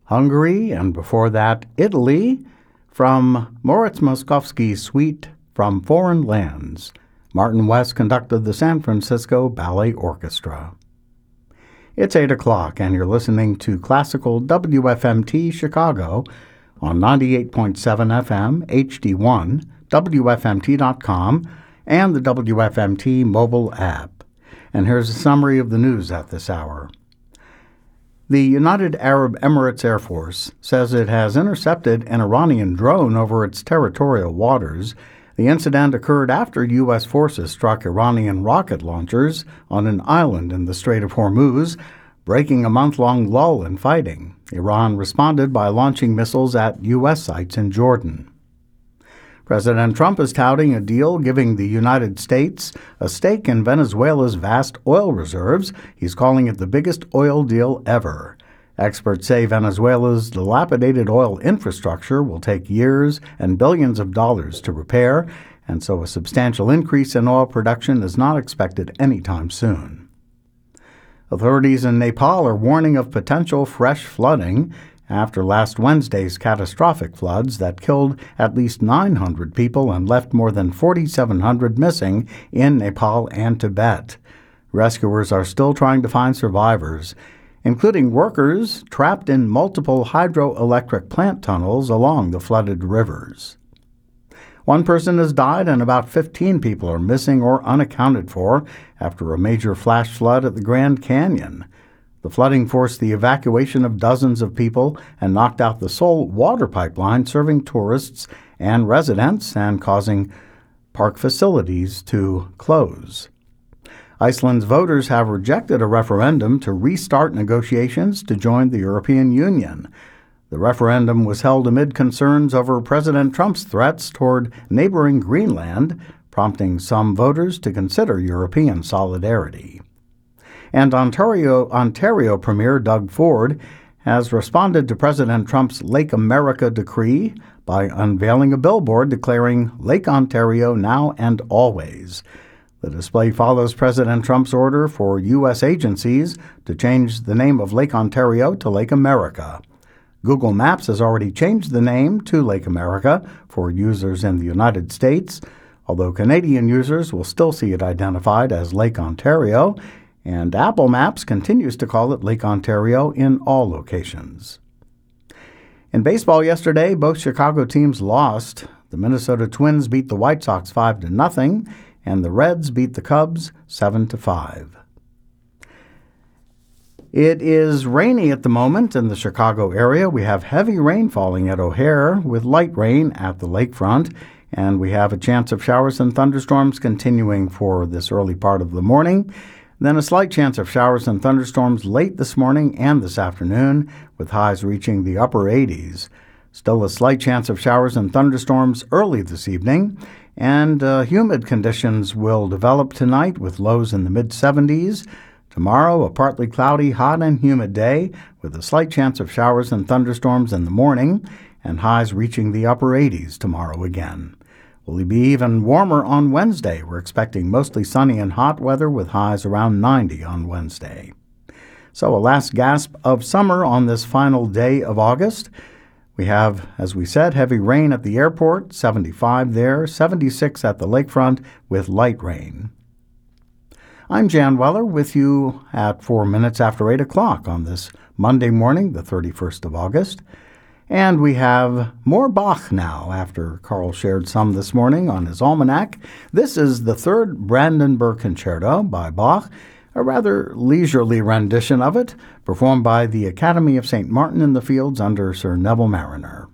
Hungary, and before that, Italy, from Moritz Moszkowski's suite From Foreign Lands. Martin West conducted the San Francisco Ballet Orchestra. It's 8 o'clock, and you're listening to Classical WFMT Chicago on 98.7 FM, HD1, WFMT.com, and the WFMT mobile app. And here's a summary of the news at this hour. The United Arab Emirates Air Force says it has intercepted an Iranian drone over its territorial waters. The incident occurred after U.S. forces struck Iranian rocket launchers on an island in the Strait of Hormuz, breaking a month-long lull in fighting. Iran responded by launching missiles at U.S. sites in Jordan. President Trump is touting a deal giving the United States a stake in Venezuela's vast oil reserves. He's calling it the biggest oil deal ever. Experts say Venezuela's dilapidated oil infrastructure will take years and billions of dollars to repair, and so a substantial increase in oil production is not expected anytime soon. Authorities in Nepal are warning of potential fresh flooding after last Wednesday's catastrophic floods that killed at least 900 people and left more than 4,700 missing in Nepal and Tibet. Rescuers are still trying to find survivors, including workers trapped in multiple hydroelectric plant tunnels along the flooded rivers. One person has died and about 15 people are missing or unaccounted for after a major flash flood at the Grand Canyon. The flooding forced the evacuation of dozens of people and knocked out the sole water pipeline serving tourists and residents and causing park facilities to close. Iceland's voters have rejected a referendum to restart negotiations to join the European Union. The referendum was held amid concerns over President Trump's threats toward neighboring Greenland, prompting some voters to consider European solidarity. And Ontario Premier Doug Ford has responded to President Trump's Lake America decree by unveiling a billboard declaring Lake Ontario now and always. The display follows President Trump's order for U.S. agencies to change the name of Lake Ontario to Lake America. Google Maps has already changed the name to Lake America for users in the United States, although Canadian users will still see it identified as Lake Ontario, and Apple Maps continues to call it Lake Ontario in all locations. In baseball yesterday, both Chicago teams lost. The Minnesota Twins beat the White Sox 5-0, and the Reds beat the Cubs 7-5. It is rainy at the moment in the Chicago area. We have heavy rain falling at O'Hare with light rain at the lakefront, and we have a chance of showers and thunderstorms continuing for this early part of the morning. Then a slight chance of showers and thunderstorms late this morning and this afternoon, with highs reaching the upper 80s. Still a slight chance of showers and thunderstorms early this evening, and humid conditions will develop tonight with lows in the mid-70s. Tomorrow, a partly cloudy, hot and humid day with a slight chance of showers and thunderstorms in the morning, and highs reaching the upper 80s tomorrow again. Will be even warmer on Wednesday. We're expecting mostly sunny and hot weather with highs around 90 on Wednesday. So a last gasp of summer on this final day of August. We have, as we said, heavy rain at the airport, 75 there, 76 at the lakefront with light rain. I'm Jan Weller with you at 4 minutes after 8 o'clock on this Monday morning, the 31st of August. And we have more Bach now after Carl shared some this morning on his almanac. This is the third Brandenburg Concerto by Bach, a rather leisurely rendition of it, performed by the Academy of St. Martin in the Fields under Sir Neville Marriner.